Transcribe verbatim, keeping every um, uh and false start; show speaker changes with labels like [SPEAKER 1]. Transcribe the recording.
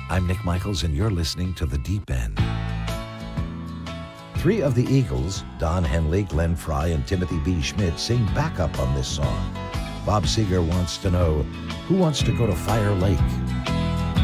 [SPEAKER 1] I'm Nick Michaels, and you're listening to The Deep End. Three of the Eagles, Don Henley, Glenn Frey, and Timothy B. Schmidt, sing backup on this song. Bob Seger wants to know, who wants to go to Fire Lake?